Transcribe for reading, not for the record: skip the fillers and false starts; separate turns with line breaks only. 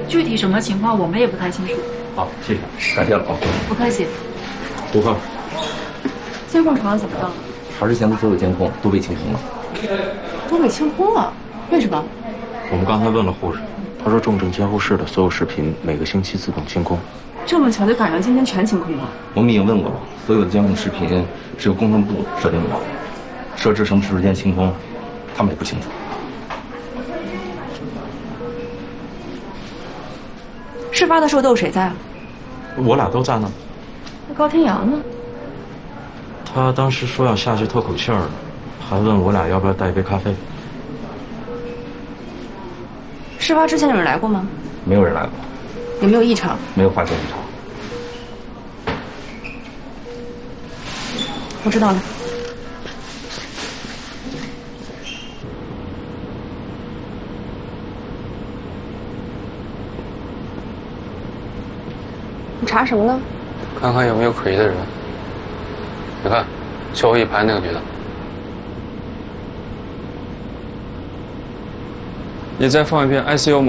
具体什么情况我们也不太清楚。
好，谢谢，感谢了啊。
不客气。
顾客，
监控查的怎么样了？
查之前的所有监控都被清空了。
都给清空了？为什么？
我们刚才问了护士，她说重症监护室的所有视频每个星期自动清空。
这么巧就赶上今天全清空了？
我们已经问过了，所有的监控视频是由工程部设定的，设置什么时间清空，他们也不清楚。
事发的时候都有谁在啊？
我俩都在呢。
那高天阳呢？
他当时说要下去透口气儿，还问我俩要不要带一杯咖啡。
事发之前有人来过吗？
没有人来过。
有没有异常？
没有发现异常。
我知道了。你查什么呢？
看看有没有可疑的人。你看，最后一排那个女的。你再放一遍 ICU